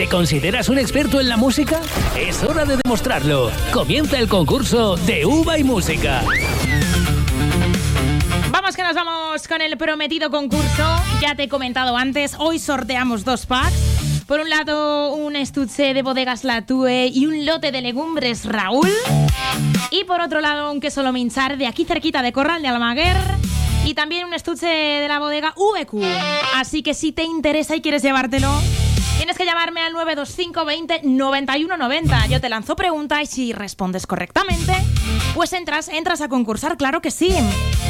¿Te consideras un experto en la música? Es hora de demostrarlo. Comienza el concurso de Uva y Música. Vamos que nos vamos con el prometido concurso. Ya te he comentado antes, hoy sorteamos 2 packs. Por un lado, un estuche de bodegas Latue y un lote de legumbres Raúl. Y por otro lado, un queso lominchar de aquí cerquita de Corral de Almaguer. Y también un estuche de la bodega VQ. Así que si te interesa y quieres llevártelo, tienes que llamarme al 925 20 91 90. Yo te lanzo pregunta y si respondes correctamente, pues entras a concursar, claro que sí.